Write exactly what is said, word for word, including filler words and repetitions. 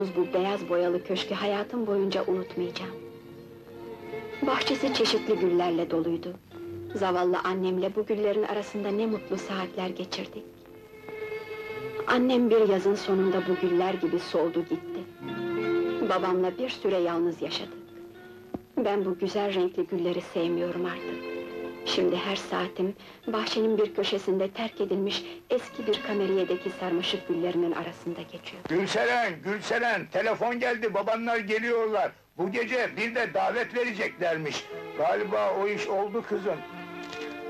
Bu beyaz boyalı köşkü hayatım boyunca unutmayacağım. Bahçesi çeşitli güllerle doluydu. Zavallı annemle bu güllerin arasında ne mutlu saatler geçirdik. Annem bir yazın sonunda bu güller gibi soldu gitti. Babamla bir süre yalnız yaşadık. Ben bu güzel renkli gülleri sevmiyorum artık. Şimdi her saatim, bahçenin bir köşesinde terk edilmiş eski bir kameriyedeki sarmaşık güllerinin arasında geçiyor. Gülseren, Gülseren, telefon geldi, babanlar geliyorlar. Bu gece bir de davet vereceklermiş. Galiba o iş oldu kızım.